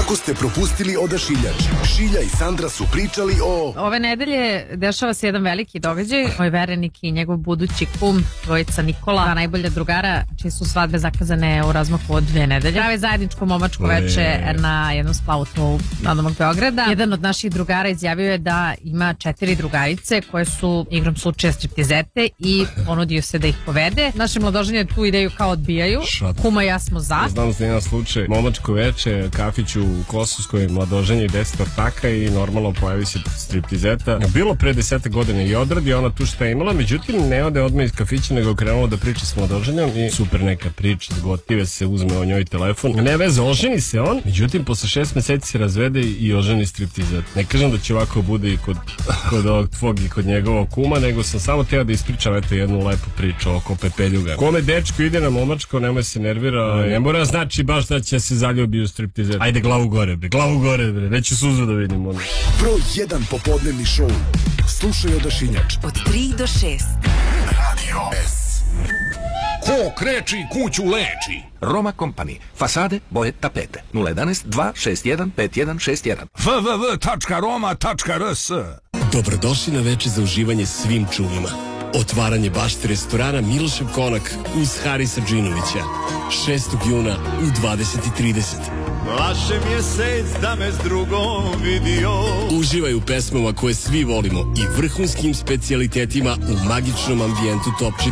Ako ste propustili Odašiljač, Šilja i Sandra su pričali o... Ove nedelje dešava se jedan veliki događaj. Moj verenik i njegov budući kum, dvojica Nikola, dva najbolja drugara, čije su svadbe zakazane u razmaku od 2 nedelje. Prave zajedničko momačko veče na jednom splavu nadomak Beograda. Jedan od naših drugara izjavio je da ima 4 drugarice koje su igrom slučaja striptizete i ponudio se da ih povede. Naše mladoženje tu ideju kao odbijaju. Kuma i ja smo za. Znam da jedan slučaj, momačko veče, kafić u Kosovskoj, mladoženje i 10 ortaka i normalno pojavi se striptizeta. Bilo pre 10 godina i odradi ona tu šta je imala, međutim ne ode odmah iz kafića nego krenulo da priča s mladoženjom i super neka priča, zgotive se, uzme o njoj telefon. Ne veze, oženi se on, međutim posle 6 meseci se razvede i oženi striptizet. Ne kažem da će ovako bude i kod ovog tvog i kod njegovog kuma, nego sam samo teo da ispričam eto jednu lepu priču oko pepeljuga. Kome dečko ide na momačko, nemoj se nervira, ne mora znači baš da će se zaljubi u striptizet. Ajde glavu gore bre, neću suzu da vidim ono. Broj 1 popodnevni šou. Slušaj Odašiljač. Od 3 do 6. Radio S. Ko kreči kuću leči. Roma Company. Fasade, boje, tapete. 011 261 5161. www.roma.rs. Dobrodošli na veče za uživanje svim čulima. Otvaranje bašte restorana Milošev Konak uz Harisa Džinovića. 6. juna u 20:30. Laše mjesec da me s drugom vidio. Uživaj u pesmama koje svi volimo i vrhunskim specijalitetima u magičnom ambijentu Top